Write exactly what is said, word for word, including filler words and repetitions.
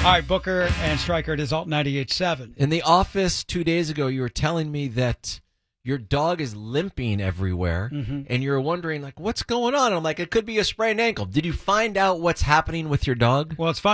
right, Booker and Stryker at Exalt ninety-eight point seven. In the office two days ago, you were telling me that your dog is limping everywhere, mm-hmm. and you're wondering, like, what's going on? I'm like, it could be a sprained ankle. Did you find out what's happening with your dog? Well, it's